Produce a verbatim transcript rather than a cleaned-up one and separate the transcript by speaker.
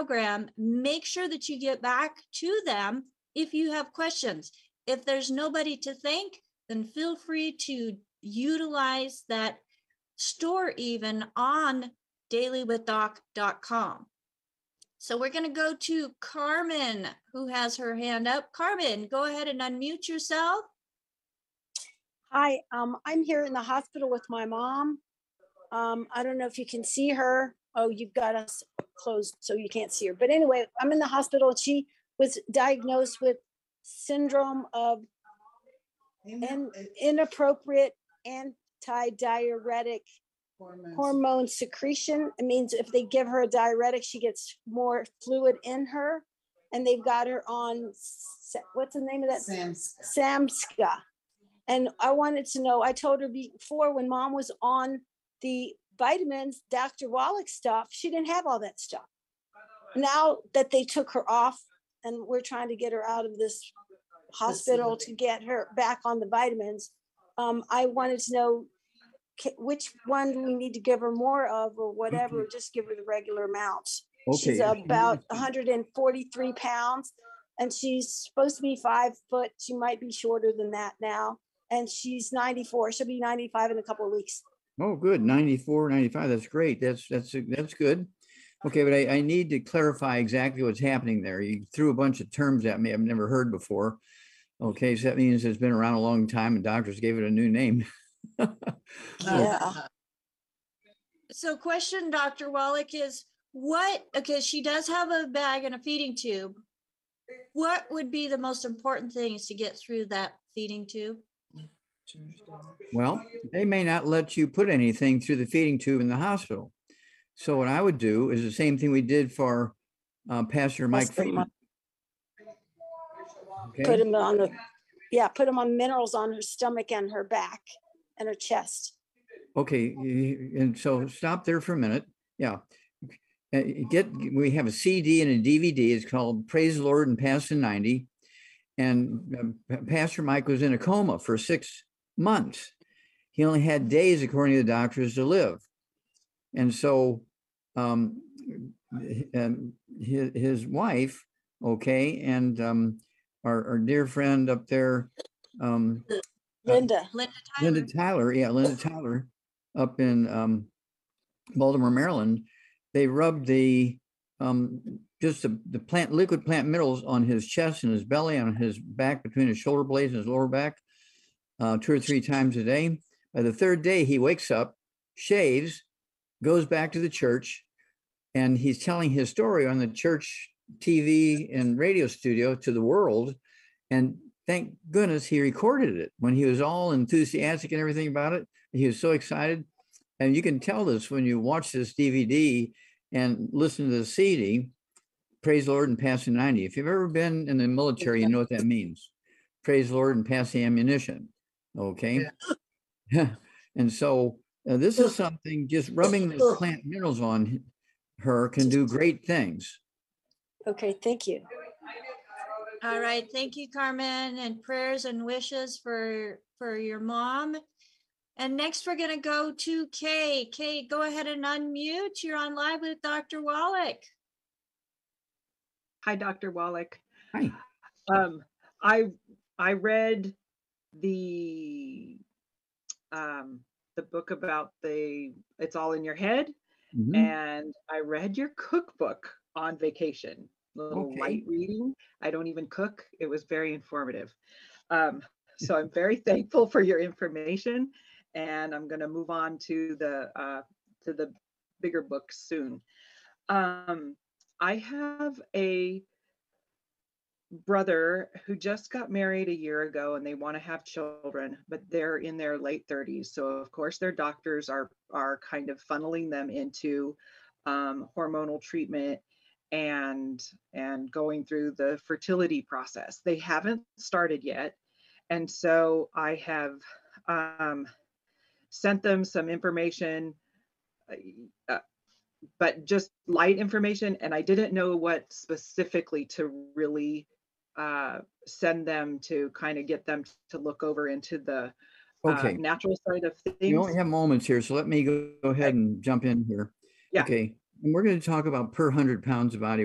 Speaker 1: program, make sure that you get back to them if you have questions. If there's nobody to thank, then feel free to utilize that store even on daily with doc dot com. So we're going to go to Carmen, who has her hand up. Carmen, go ahead and unmute yourself.
Speaker 2: Hi, um, I'm here in the hospital with my mom. Um, I don't know if you can see her. Oh, you've got us closed so you can't see her. But anyway, I'm in the hospital. She was diagnosed with syndrome of in, inappropriate anti-diuretic
Speaker 3: Hormones.
Speaker 2: hormone secretion. It means if they give her a diuretic, she gets more fluid in her. And they've got her on, what's the name of that?
Speaker 3: Sam's.
Speaker 2: Samska. And I wanted to know, I told her before when mom was on the vitamins, Doctor Wallach stuff, she didn't have all that stuff. Now that they took her off and we're trying to get her out of this hospital to get her back on the vitamins, um, I wanted to know which one do we need to give her more of or whatever,
Speaker 4: Okay.
Speaker 2: just give her the regular amounts.
Speaker 4: Okay.
Speaker 2: She's about one hundred forty-three pounds and she's supposed to be five foot. She might be shorter than that now. And she's ninety-four. She'll be ninety-five in a couple of weeks.
Speaker 4: Oh, good. ninety-four, ninety-five. That's great. That's, that's, that's good. Okay. But I, I need to clarify exactly what's happening there. You threw a bunch of terms at me I've never heard before. Okay. So that means it's been around a long time and doctors gave it a new name.
Speaker 2: Yeah.
Speaker 1: So question, Doctor Wallach, is what, okay, she does have a bag and a feeding tube. What would be the most important things to get through that feeding tube?
Speaker 4: Well, they may not let you put anything through the feeding tube in the hospital. So what I would do is the same thing we did for uh, Pastor Mike
Speaker 2: Pastor
Speaker 4: Freeman. Okay.
Speaker 2: Put them on the, yeah, put them on minerals on her stomach and her back and her chest.
Speaker 4: Okay, y- and so stop there for a minute. Yeah. Uh, Get, we have a C D and a D V D. It's called Praise the Lord and Past the ninety. And um, Pa- Pastor Mike was in a coma for six months. He only had days, according to the doctors, to live. And so um, h- um, his, his wife, okay, and um, our, our dear friend up there, um,
Speaker 2: Linda.
Speaker 1: Linda Tyler.
Speaker 4: Linda Tyler, yeah, Linda Tyler, up in um, Baltimore, Maryland, they rubbed the um, just the, the plant liquid plant minerals on his chest and his belly, on his back, between his shoulder blades and his lower back, uh, two or three times a day. By the third day, he wakes up, shaves, goes back to the church, and he's telling his story on the church T V and radio studio to the world. And thank goodness he recorded it when he was all enthusiastic and everything about it. He was so excited. And you can tell this when you watch this D V D and listen to the C D, Praise the Lord and Pass the ninety. If you've ever been in the military, you know what that means. Praise the Lord and pass the ammunition. Okay. And so uh, this is something, just rubbing the plant minerals on her can do great things.
Speaker 2: Okay, thank you.
Speaker 1: All right, thank you, Carmen, and prayers and wishes for, for your mom. And next we're gonna go to Kay. Kay, go ahead and unmute. You're on live with Doctor Wallach.
Speaker 5: Hi, Doctor Wallach.
Speaker 4: Hi.
Speaker 5: Um, I I read the um, the book about the It's All in Your Head,
Speaker 4: Mhm.
Speaker 5: and I read your cookbook on vacation. Little
Speaker 4: Okay.
Speaker 5: light reading. I don't even cook. It was very informative. Um, so I'm very thankful for your information, and I'm going to move on to the uh, to the bigger books soon. Um, I have a brother who just got married a year ago and they want to have children, but they're in their late thirties. So of course their doctors are are kind of funneling them into um, hormonal treatment and and going through the fertility process. They haven't started yet. And so I have um, sent them some information, uh, but just light information. And I didn't know what specifically to really uh, send them to kind of get them to look over into the uh,
Speaker 4: Okay.
Speaker 5: natural side of
Speaker 4: We
Speaker 5: things.
Speaker 4: only have moments here, so let me go, go ahead
Speaker 5: Okay.
Speaker 4: and jump in here.
Speaker 5: Yeah.
Speaker 4: Okay. And we're going to talk about per hundred pounds of body